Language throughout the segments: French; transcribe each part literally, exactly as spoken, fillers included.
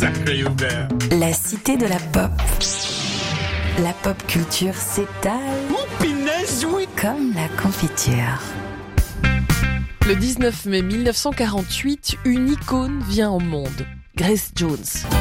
Sacré Hubert. La cité de la pop. La pop culture s'étale. Oh, pinaise, oui. Comme la confiture. Le dix-neuf mai mille neuf cent quarante-huit, une icône vient au monde. Grace Jones.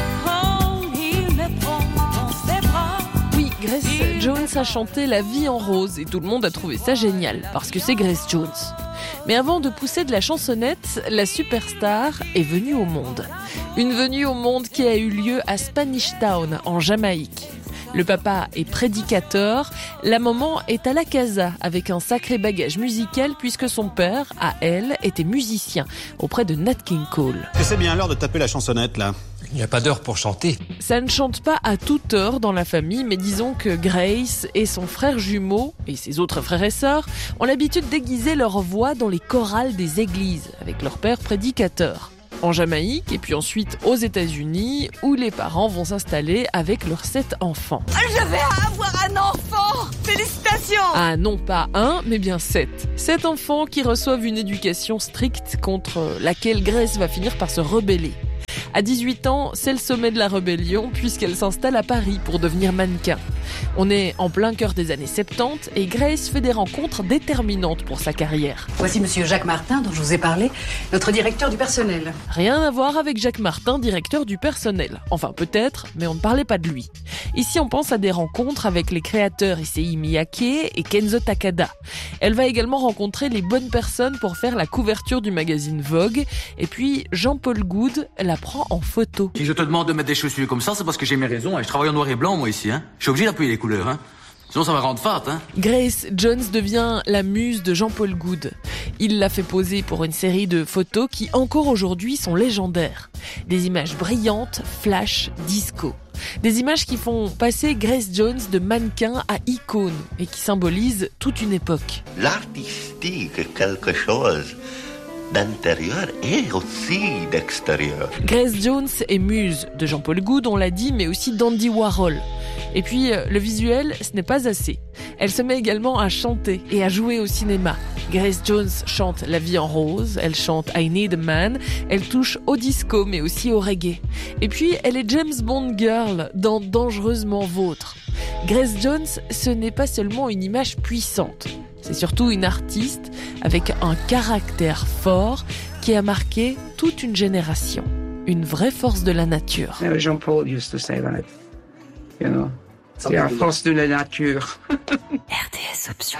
Oui, Grace Jones a chanté La vie en rose et tout le monde a trouvé ça génial parce que c'est Grace Jones. Mais avant de pousser de la chansonnette, la superstar est venue au monde. Une venue au monde qui a eu lieu à Spanish Town, en Jamaïque. Le papa est prédicateur, la maman est à la casa avec un sacré bagage musical puisque son père, à elle, était musicien auprès de Nat King Cole. C'est bien l'heure de taper la chansonnette là. Il n'y a pas d'heure pour chanter. Ça ne chante pas à toute heure dans la famille, mais disons que Grace et son frère jumeau, et ses autres frères et sœurs, ont l'habitude d'aiguiser leur voix dans les chorales des églises, avec leur père prédicateur. En Jamaïque, et puis ensuite aux États-Unis, où les parents vont s'installer avec leurs sept enfants. Je vais avoir un enfant! Félicitations! Ah non, pas un, mais bien sept. Sept enfants qui reçoivent une éducation stricte contre laquelle Grace va finir par se rebeller. À dix-huit ans, c'est le sommet de la rébellion puisqu'elle s'installe à Paris pour devenir mannequin. On est en plein cœur des années soixante-dix et Grace fait des rencontres déterminantes pour sa carrière. Voici monsieur Jacques Martin dont je vous ai parlé, notre directeur du personnel. Rien à voir avec Jacques Martin, directeur du personnel. Enfin peut-être, mais on ne parlait pas de lui. Ici on pense à des rencontres avec les créateurs Issei Miyake et Kenzo Takada. Elle va également rencontrer les bonnes personnes pour faire la couverture du magazine Vogue. Et puis Jean-Paul Goude la prend en photo. Si je te demande de mettre des chaussures comme ça, c'est parce que j'ai mes raisons. Et je travaille en noir et blanc, moi, ici. Hein. Je suis obligé d'appuyer les couleurs. Hein. Sinon, ça va rendre fat. Hein. Grace Jones devient la muse de Jean-Paul Goude. Il l'a fait poser pour une série de photos qui, encore aujourd'hui, sont légendaires. Des images brillantes, flash, disco. Des images qui font passer Grace Jones de mannequin à icône et qui symbolisent toute une époque. L'artistique est quelque chose d'intérieur et aussi d'extérieur. Grace Jones est muse de Jean-Paul Goude, on l'a dit, mais aussi d'Andy Warhol. Et puis, le visuel, ce n'est pas assez. Elle se met également à chanter et à jouer au cinéma. Grace Jones chante La vie en rose, elle chante I Need a Man, elle touche au disco mais aussi au reggae. Et puis, elle est James Bond girl dans Dangereusement Vôtre. Grace Jones, ce n'est pas seulement une image puissante. C'est surtout une artiste avec un caractère fort qui a marqué toute une génération. Une vraie force de la nature. Jean-Paul used to say that. You know, c'est la force de la nature. R D S Option.